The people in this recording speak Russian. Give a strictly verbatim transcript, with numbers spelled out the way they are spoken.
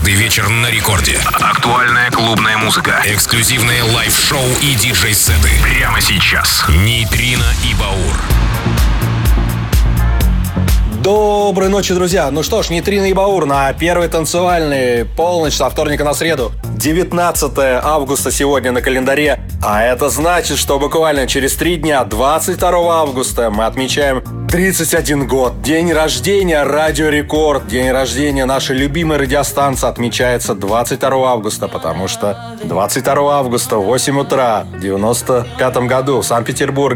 Каждый вечер на рекорде. Актуальная клубная музыка, эксклюзивные лайв-шоу и диджей-сеты. Прямо сейчас. Нейтрино и Баур. Доброй ночи, друзья. Ну что ж, Нейтрино и Баур на первой танцевальной, полночь со вторника на среду. девятнадцатое августа сегодня на календаре. А это значит, что буквально через три дня, двадцать второго августа, мы отмечаем тридцать один год. День рождения Радио Рекорд. День рождения нашей любимой радиостанции отмечается двадцать второго августа, потому что двадцать второго августа в восемь утра в девяносто пятом году в Санкт-Петербурге